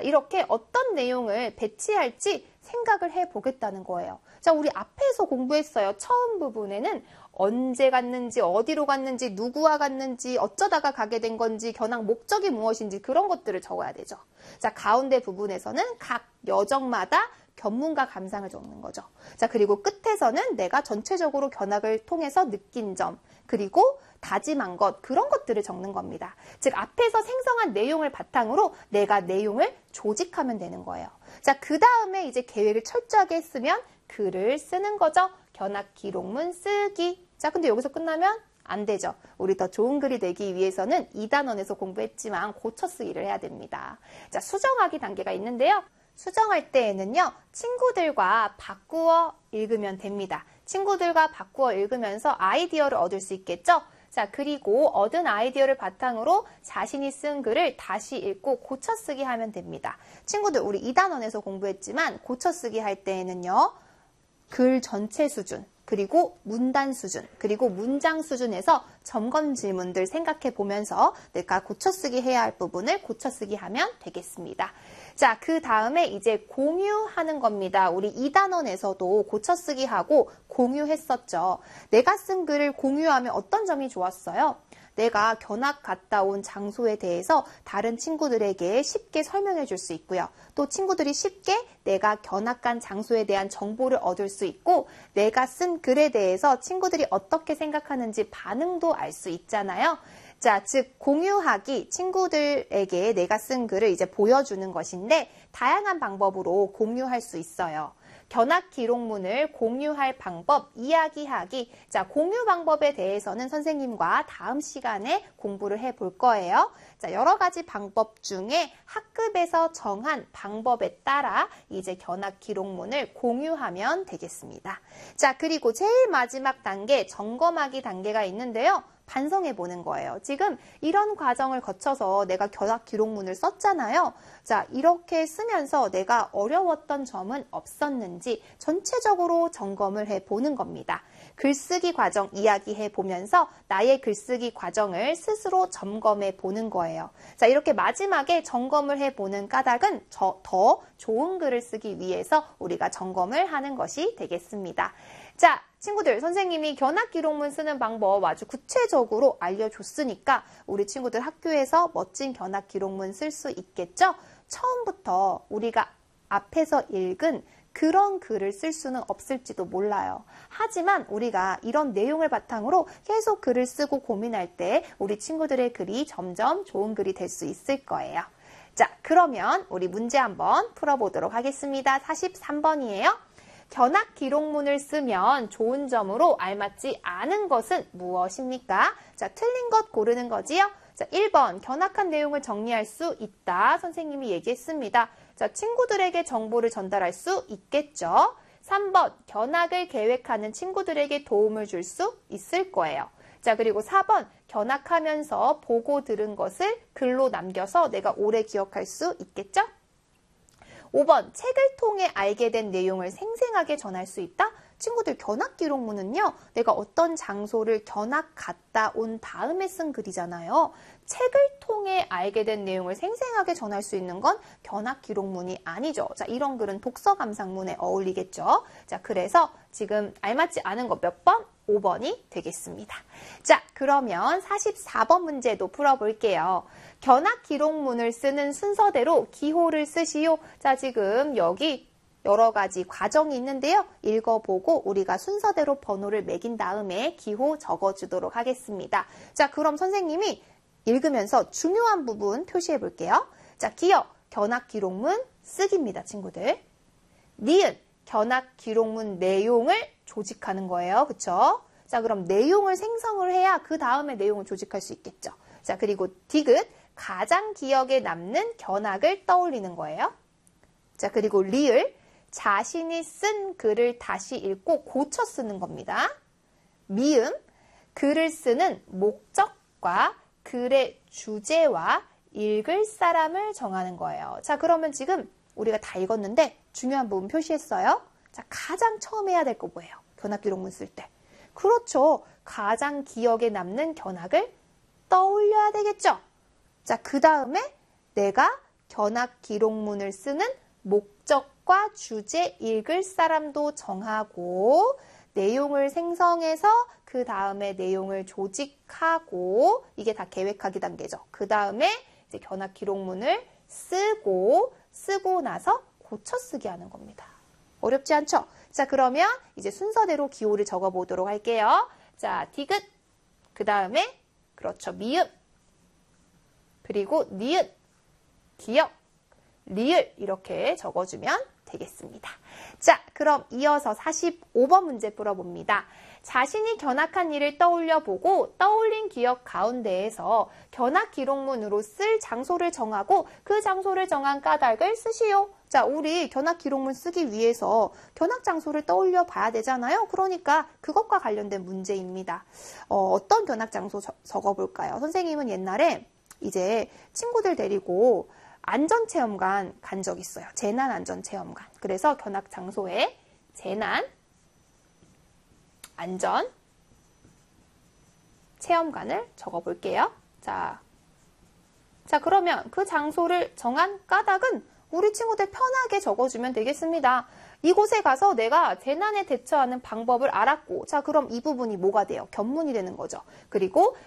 이렇게 어떤 내용을 배치할지 생각을 해보겠다는 거예요. 자, 우리 앞에서 공부했어요. 처음 부분에는 언제 갔는지, 어디로 갔는지, 누구와 갔는지, 어쩌다가 가게 된 건지, 견학 목적이 무엇인지 그런 것들을 적어야 되죠. 자, 가운데 부분에서는 각 여정마다 견문과 감상을 적는 거죠. 자, 그리고 끝에서는 내가 전체적으로 견학을 통해서 느낀 점, 그리고 다짐한 것, 그런 것들을 적는 겁니다. 즉, 앞에서 생성한 내용을 바탕으로 내가 내용을 조직하면 되는 거예요. 자, 그 다음에 이제 계획을 철저하게 했으면 글을 쓰는 거죠. 견학 기록문 쓰기. 자, 근데 여기서 끝나면 안 되죠. 우리 더 좋은 글이 되기 위해서는 2단원에서 공부했지만 고쳐 쓰기를 해야 됩니다. 자, 수정하기 단계가 있는데요. 수정할 때에는요, 친구들과 바꾸어 읽으면 됩니다. 친구들과 바꾸어 읽으면서 아이디어를 얻을 수 있겠죠? 자, 그리고 얻은 아이디어를 바탕으로 자신이 쓴 글을 다시 읽고 고쳐쓰기 하면 됩니다. 친구들, 우리 2단원에서 공부했지만 고쳐쓰기 할 때에는요, 글 전체 수준, 그리고 문단 수준, 그리고 문장 수준에서 점검 질문들 생각해 보면서 내가 고쳐쓰기 해야 할 부분을 고쳐쓰기 하면 되겠습니다. 자, 그 다음에 이제 공유하는 겁니다. 우리 2단원에서도 고쳐쓰기 하고 공유했었죠. 내가 쓴 글을 공유하면 어떤 점이 좋았어요? 내가 견학 갔다 온 장소에 대해서 다른 친구들에게 쉽게 설명해 줄 수 있고요. 또 친구들이 쉽게 내가 견학 간 장소에 대한 정보를 얻을 수 있고 내가 쓴 글에 대해서 친구들이 어떻게 생각하는지 반응도 알 수 있잖아요. 자, 즉 공유하기, 친구들에게 내가 쓴 글을 이제 보여주는 것인데 다양한 방법으로 공유할 수 있어요. 견학 기록문을 공유할 방법, 이야기하기. 자, 공유 방법에 대해서는 선생님과 다음 시간에 공부를 해볼 거예요. 자, 여러 가지 방법 중에 학급에서 정한 방법에 따라 이제 견학 기록문을 공유하면 되겠습니다. 자, 그리고 제일 마지막 단계, 점검하기 단계가 있는데요. 반성해 보는 거예요. 지금 이런 과정을 거쳐서 내가 견학 기록문을 썼잖아요. 자, 이렇게 쓰면서 내가 어려웠던 점은 없었는지 전체적으로 점검을 해 보는 겁니다. 글쓰기 과정 이야기해 보면서 나의 글쓰기 과정을 스스로 점검해 보는 거예요. 자, 이렇게 마지막에 점검을 해 보는 까닭은 더 좋은 글을 쓰기 위해서 우리가 점검을 하는 것이 되겠습니다. 자, 친구들, 선생님이 견학 기록문 쓰는 방법 아주 구체적으로 알려줬으니까 우리 친구들 학교에서 멋진 견학 기록문 쓸 수 있겠죠? 처음부터 우리가 앞에서 읽은 그런 글을 쓸 수는 없을지도 몰라요. 하지만 우리가 이런 내용을 바탕으로 계속 글을 쓰고 고민할 때 우리 친구들의 글이 점점 좋은 글이 될 수 있을 거예요. 자, 그러면 우리 문제 한번 풀어보도록 하겠습니다. 43번이에요. 견학 기록문을 쓰면 좋은 점으로 알맞지 않은 것은 무엇입니까? 자, 틀린 것 고르는 거지요? 자, 1번, 견학한 내용을 정리할 수 있다. 선생님이 얘기했습니다. 자, 친구들에게 정보를 전달할 수 있겠죠? 3번, 견학을 계획하는 친구들에게 도움을 줄 수 있을 거예요. 자, 그리고 4번, 견학하면서 보고 들은 것을 글로 남겨서 내가 오래 기억할 수 있겠죠? 5번, 책을 통해 알게 된 내용을 생생하게 전할 수 있다? 친구들, 견학 기록문은요, 내가 어떤 장소를 견학 갔다 온 다음에 쓴 글이잖아요. 책을 통해 알게 된 내용을 생생하게 전할 수 있는 건 견학 기록문이 아니죠. 자, 이런 글은 독서 감상문에 어울리겠죠. 자, 그래서 지금 알맞지 않은 거 몇 번? 5번이 되겠습니다. 자, 그러면 44번 문제도 풀어볼게요. 견학 기록문을 쓰는 순서대로 기호를 쓰시오. 자, 지금 여기 여러 가지 과정이 있는데요. 읽어보고 우리가 순서대로 번호를 매긴 다음에 기호 적어주도록 하겠습니다. 자, 그럼 선생님이 읽으면서 중요한 부분 표시해 볼게요. 자, 기억, 견학 기록문 쓰기입니다, 친구들. 니은, 견학 기록문 내용을 조직하는 거예요. 그쵸? 자, 그럼 내용을 생성을 해야 그 다음에 내용을 조직할 수 있겠죠. 자, 그리고 디귿, 가장 기억에 남는 견학을 떠올리는 거예요. 자, 그리고 리을, 자신이 쓴 글을 다시 읽고 고쳐 쓰는 겁니다. 미음, 글을 쓰는 목적과 글의 주제와 읽을 사람을 정하는 거예요. 자, 그러면 지금 우리가 다 읽었는데 중요한 부분 표시했어요. 자, 가장 처음 해야 될 거 뭐예요? 견학 기록문 쓸 때. 그렇죠. 가장 기억에 남는 견학을 떠올려야 되겠죠. 자, 그 다음에 내가 견학 기록문을 쓰는 목적과 주제 읽을 사람도 정하고 내용을 생성해서 그 다음에 내용을 조직하고 이게 다 계획하기 단계죠. 그 다음에 이제 견학 기록문을 쓰고 나서 고쳐쓰기 하는 겁니다. 어렵지 않죠? 자, 그러면 이제 순서대로 기호를 적어보도록 할게요. 자, 디귿, 그 다음에 그렇죠. 미음, 그리고 니은, 기역, 리을 이렇게 적어주면 되겠습니다. 자, 그럼 이어서 45번 문제 풀어봅니다. 자신이 견학한 일을 떠올려보고 떠올린 기억 가운데에서 견학 기록문으로 쓸 장소를 정하고 그 장소를 정한 까닭을 쓰시오. 자, 우리 견학 기록문 쓰기 위해서 견학 장소를 떠올려 봐야 되잖아요. 그러니까 그것과 관련된 문제입니다. 어떤 견학 장소 적어볼까요? 선생님은 옛날에 이제 친구들 데리고 안전체험관 간 적 있어요. 재난안전체험관. 그래서 견학 장소에 재난 안전 체험관을 적어볼게요. 자, 그러면 그 장소를 정한 까닭은 우리 친구들 편하게 적어주면 되겠습니다. 이곳에 가서 내가 재난에 대처하는 방법을 알았고, 자, 그럼 이 부분이 뭐가 돼요? 견문이 되는 거죠. 그리고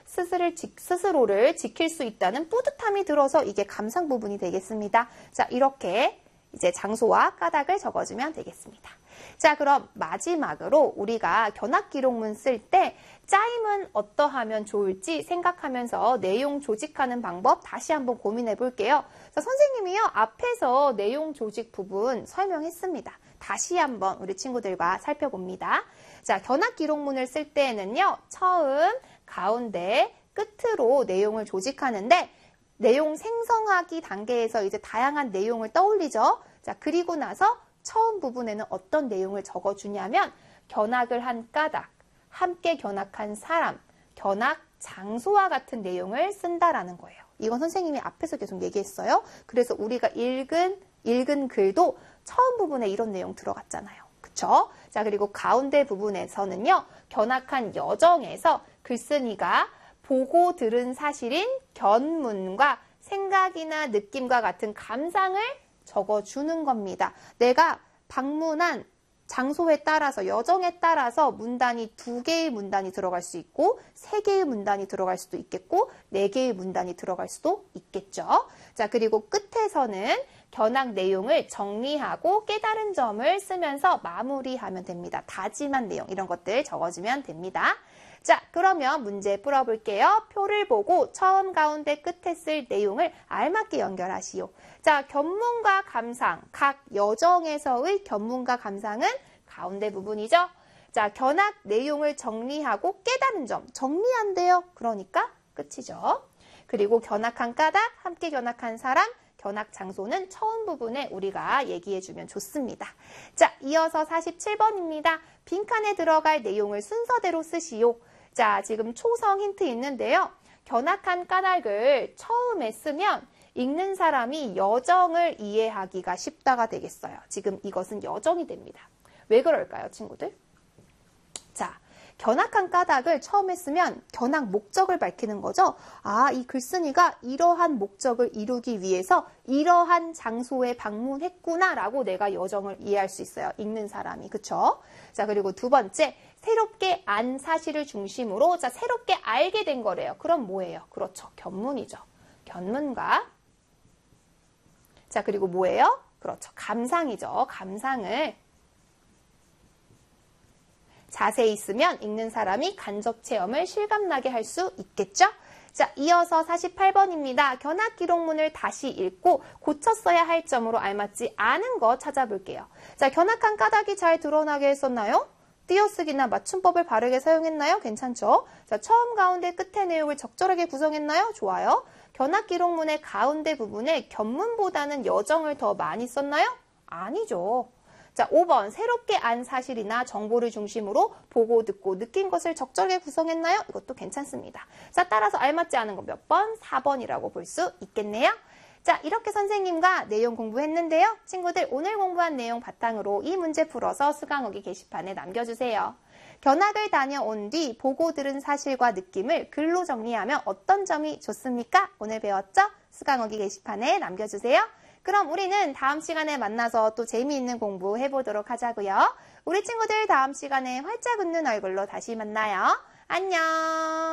스스로를 지킬 수 있다는 뿌듯함이 들어서 이게 감상 부분이 되겠습니다. 자, 이렇게 이제 장소와 까닭을 적어주면 되겠습니다. 자, 그럼 마지막으로 우리가 견학 기록문 쓸 때 짜임은 어떠하면 좋을지 생각하면서 내용 조직하는 방법 다시 한번 고민해 볼게요. 자, 선생님이요, 앞에서 내용 조직 부분 설명했습니다. 다시 한번 우리 친구들과 살펴봅니다. 자, 견학 기록문을 쓸 때에는요, 처음, 가운데, 끝으로 내용을 조직하는데 내용 생성하기 단계에서 이제 다양한 내용을 떠올리죠. 자, 그리고 나서 처음 부분에는 어떤 내용을 적어주냐면 견학을 한 까닭, 함께 견학한 사람, 견학 장소와 같은 내용을 쓴다라는 거예요. 이건 선생님이 앞에서 계속 얘기했어요. 그래서 우리가 읽은 글도 처음 부분에 이런 내용 들어갔잖아요. 그쵸? 자, 그리고 가운데 부분에서는요, 견학한 여정에서 글쓴이가 보고 들은 사실인 견문과 생각이나 느낌과 같은 감상을 적어주는 겁니다. 내가 방문한 장소에 따라서, 여정에 따라서 문단이 2개의 문단이 들어갈 수 있고 3개의 문단이 들어갈 수도 있겠고 4개의 문단이 들어갈 수도 있겠죠. 자, 그리고 끝에서는 견학 내용을 정리하고 깨달은 점을 쓰면서 마무리하면 됩니다. 다짐한 내용, 이런 것들 적어주면 됩니다. 자, 그러면 문제 풀어볼게요. 표를 보고 처음, 가운데, 끝에 쓸 내용을 알맞게 연결하시오. 자, 견문과 감상, 각 여정에서의 견문과 감상은 가운데 부분이죠. 자, 견학 내용을 정리하고 깨달은 점, 정리한대요. 그러니까 끝이죠. 그리고 견학한 까닭, 함께 견학한 사람, 견학 장소는 처음 부분에 우리가 얘기해주면 좋습니다. 자, 이어서 47번입니다. 빈칸에 들어갈 내용을 순서대로 쓰시오. 자, 지금 초성 힌트 있는데요. 견학한 까닭을 처음에 쓰면 읽는 사람이 여정을 이해하기가 쉽다가 되겠어요. 지금 이것은 여정이 됩니다. 왜 그럴까요, 친구들? 자, 견학한 까닭을 처음에 쓰면 견학 목적을 밝히는 거죠. 아, 이 글쓴이가 이러한 목적을 이루기 위해서 이러한 장소에 방문했구나라고 내가 여정을 이해할 수 있어요. 읽는 사람이. 그쵸? 자, 그리고 두 번째, 새롭게 안 사실을 중심으로, 자, 새롭게 알게 된 거래요. 그럼 뭐예요? 그렇죠. 견문이죠. 견문과, 자, 그리고 뭐예요? 그렇죠. 감상이죠. 감상을 자세히 쓰면 읽는 사람이 간접 체험을 실감나게 할 수 있겠죠? 자, 이어서 48번입니다. 견학 기록문을 다시 읽고 고쳐 써야 할 점으로 알맞지 않은 거 찾아볼게요. 자, 견학한 까닭이 잘 드러나게 했었나요? 띄어쓰기나 맞춤법을 바르게 사용했나요? 괜찮죠? 자, 처음, 가운데, 끝의 내용을 적절하게 구성했나요? 좋아요. 견학 기록문의 가운데 부분에 견문보다는 여정을 더 많이 썼나요? 아니죠. 자, 5번, 새롭게 안 사실이나 정보를 중심으로 보고, 듣고, 느낀 것을 적절하게 구성했나요? 이것도 괜찮습니다. 자, 따라서 알맞지 않은 거 몇 번? 4번이라고 볼 수 있겠네요. 자, 이렇게 선생님과 내용 공부했는데요. 친구들, 오늘 공부한 내용 바탕으로 이 문제 풀어서 수강후기 게시판에 남겨주세요. 견학을 다녀온 뒤 보고 들은 사실과 느낌을 글로 정리하면 어떤 점이 좋습니까? 오늘 배웠죠? 수강후기 게시판에 남겨주세요. 그럼 우리는 다음 시간에 만나서 또 재미있는 공부 해보도록 하자고요. 우리 친구들 다음 시간에 활짝 웃는 얼굴로 다시 만나요. 안녕.